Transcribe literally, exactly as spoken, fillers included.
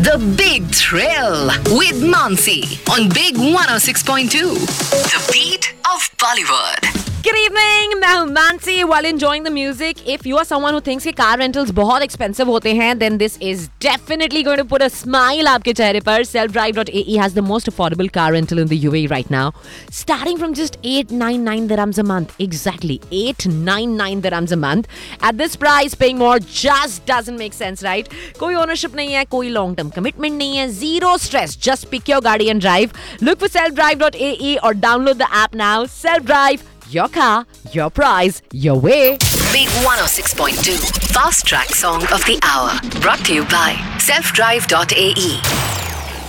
The Big Thrill with Mansi on Big one oh six point two. The beat of Bollywood. Good evening, मैं हूँ Mansi. While enjoying the music, if you are someone who thinks कि car rentals बहुत expensive होते हैं, then this is definitely going to put a smile आपके चेहरे पर. self drive dot a e has the most affordable car rental in the U A E right now, starting from just eight ninety-nine dirhams a month. Exactly, eight ninety-nine dirhams a month. At this price, paying more just doesn't make sense, right? कोई ownership नहीं है, कोई long term commitment नहीं है, zero stress. Just pick your गाड़ी and drive. Look for self drive dot a e or download the app now. Self Drive. Your car, your price, your way. Big one oh six point two. Fast Track Song of the Hour. Brought to you by self drive dot a e.